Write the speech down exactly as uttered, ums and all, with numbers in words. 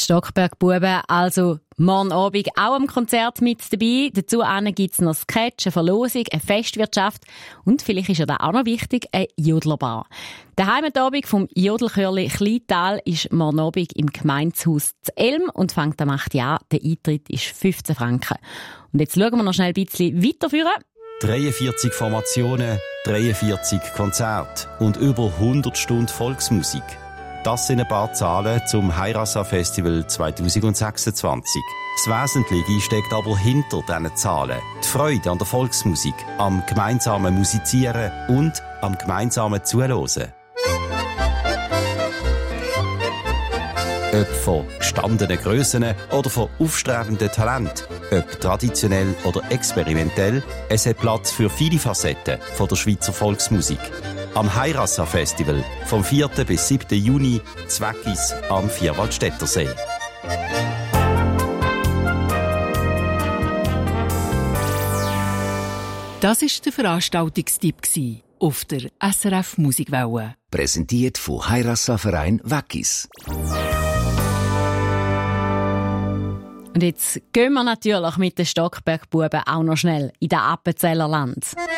Stockberg-Buben, also morgen Abend auch am Konzert mit dabei. Dazu gibt es noch Sketch, eine Verlosung, eine Festwirtschaft und vielleicht ist ja da auch noch wichtig, eine Jodlerbar. Der Heimatabend vom Jodelchörli Kleintal ist morgen Abend im Gemeindehaus zu Elm und fängt am acht Uhr an. Der Eintritt ist fünfzehn Franken. Und jetzt schauen wir noch schnell ein bisschen weiterführen. dreiundvierzig Formationen, dreiundvierzig Konzerte und über hundert Stunden Volksmusik. Das sind ein paar Zahlen zum Heirasa-Festival zwanzig sechsundzwanzig. Das Wesentliche steckt aber hinter diesen Zahlen. Die Freude an der Volksmusik, am gemeinsamen Musizieren und am gemeinsamen Zuhören. Ob von gestandenen Grössen oder von aufstrebenden Talenten, ob traditionell oder experimentell, es hat Platz für viele Facetten von der Schweizer Volksmusik. Am Heirasa-Festival vom vierten bis siebten Juni Zweckis am Vierwaldstättersee. Das war der Veranstaltungstipp auf der S R F Musikwelle. Präsentiert von Heirasa Verein Wackis. Und jetzt gehen wir natürlich mit den Stockberg-Buben auch noch schnell in den Appenzeller Land.